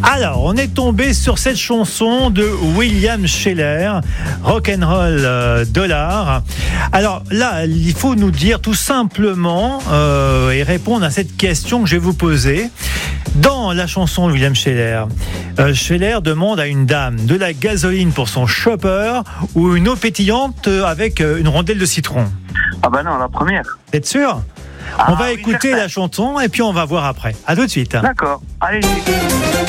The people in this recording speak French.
Alors, on est tombé sur cette chanson de William Sheller, Rock'n'Roll Dollar. Alors là, il faut nous dire tout simplement et répondre à cette question que je vais vous poser. Dans la chanson de William Sheller, Sheller demande à une dame de la gasoline pour son chopper ou une eau pétillante avec une rondelle de citron. Ah bah non, la première. Vous êtes sûr ? On va écouter la chanson et puis on va voir après. À tout de suite. D'accord, allez.